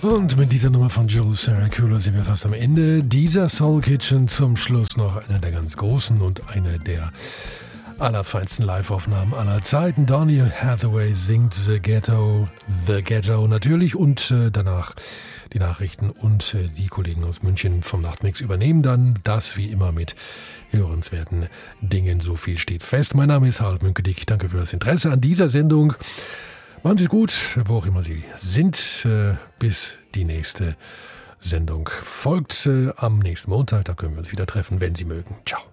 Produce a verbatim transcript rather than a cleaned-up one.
Und mit dieser Nummer von Joe Saraculo sind wir fast am Ende dieser Soul Kitchen. Zum Schluss noch einer der ganz großen und eine der allerfeinsten Live-Aufnahmen aller Zeiten. Donny Hathaway singt The Ghetto, The Ghetto natürlich, und äh, danach die Nachrichten und äh, die Kollegen aus München vom Nachtmix übernehmen dann das wie immer mit hörenswerten Dingen. So viel steht fest. Mein Name ist Harald Münke-Dick. Danke für das Interesse an dieser Sendung. Machen Sie es gut, wo auch immer Sie sind. Äh, bis die nächste Sendung folgt äh, am nächsten Montag. Da können wir uns wieder treffen, wenn Sie mögen. Ciao.